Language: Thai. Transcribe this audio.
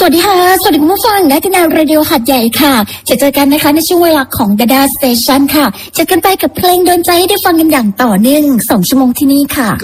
วัสดีค่ะสวัสดีคุณผู้ฟังและที่แนวเรดิโอหัดใหญ่ค่ะจะเจอกันนะคะในช่วงเวลาของ Dada Station ค่ะจะกันไปกับเพลงโดนใจให้ได้ฟังกันอย่างต่อเนื่อง2 ชั่วโมงที่นี่ค่ะ